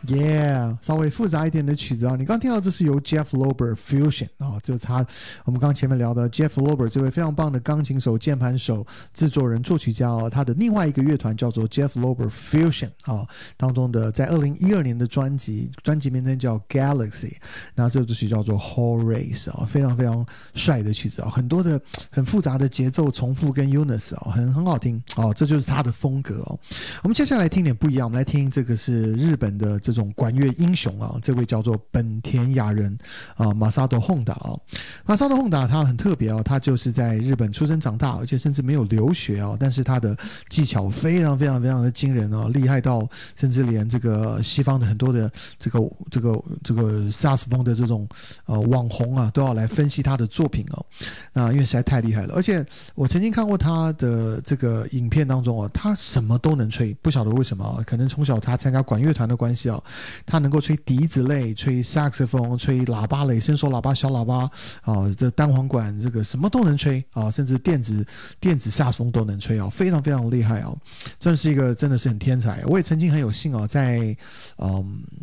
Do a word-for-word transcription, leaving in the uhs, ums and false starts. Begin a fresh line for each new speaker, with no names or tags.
Yeah， 稍微复杂一点的曲子啊，你刚听到这是由 Jeff Lorber Fusion 啊，就是他我们刚刚前面聊的 Jeff Lorber 这位非常棒的钢琴手、键盘手、制作人、作曲家哦，他的另外一个乐团叫做 Jeff Lorber Fusion 啊，当中的在二零一二年的专辑，专辑名称叫 Galaxy， 那这支曲叫做 Horace 啊，非常非常帅的曲子啊，很多的很复杂的节奏重复跟 Eunice 啊，很很好听哦，这就是他的风格哦。我们接下来听点不一样，我们来听这个是日本的这种管乐英雄啊，这位叫做本田雅人啊，马萨多honda啊，马萨多honda他很特别啊，他就是在日本出生长大，而且甚至没有留学啊，但是他的技巧非常非常非常的惊人啊，厉害到甚至连这个西方的很多的这个这个这个萨克斯风的这种呃网红啊，都要来分析他的作品哦。那因为实在太厉害了，而且我曾经看过他的这个影片当中啊，他什么都能吹，不晓得为什么啊，可能从小他参加管乐团的关系啊，他能够吹笛子类、吹萨克斯风、吹喇叭类、伸缩喇叭、小喇叭啊，这单簧管这个什么都能吹啊，甚至电子电子萨克斯风都能吹啊，非常非常厉害啊，真是一个真的是很天才。我也曾经很有幸啊，在嗯